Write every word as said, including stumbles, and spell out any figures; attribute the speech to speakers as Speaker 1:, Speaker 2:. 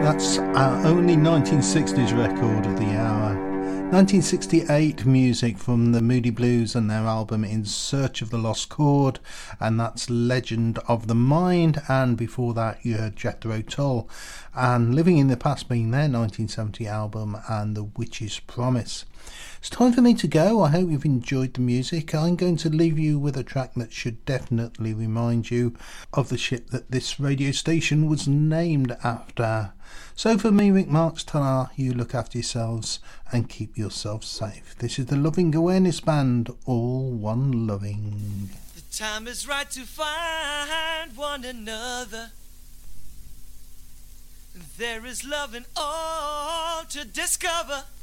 Speaker 1: That's our only nineteen sixties record of the hour. nineteen sixty-eight music from the Moody Blues and their album In Search of the Lost Chord, and that's Legend of the Mind. And before that you heard Jethro Tull and Living in the Past being their nineteen seventy album and The Witch's Promise. It's time for me to go. I hope you've enjoyed the music. I'm going to leave you with a track that should definitely remind you of the ship that this radio station was named after. So for me, Rick Marks, ta, you look after yourselves and keep yourselves safe. This is the Loving Awareness Band, all one loving.
Speaker 2: The time is right to find one another. There is love in all to discover.